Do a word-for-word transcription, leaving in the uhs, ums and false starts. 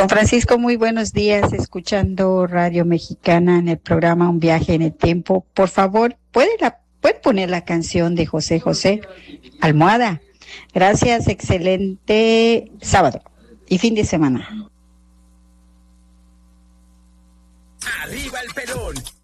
Don Francisco, muy buenos días, escuchando Radio Mexicana en el programa Un Viaje en el Tiempo. Por favor, ¿puede, la, puede poner la canción de José José, Almohada? Gracias, excelente sábado y fin de semana. Arriba el pelón.